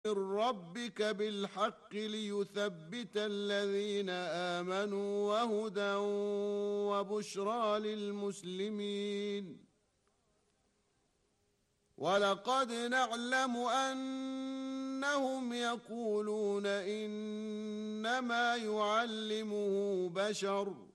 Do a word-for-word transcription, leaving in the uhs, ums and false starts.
من ربك بالحق ليثبت الذين آمنوا وهدى وبشرى للمسلمين. ولقد نعلم أنهم يقولون إنما يعلمه بشر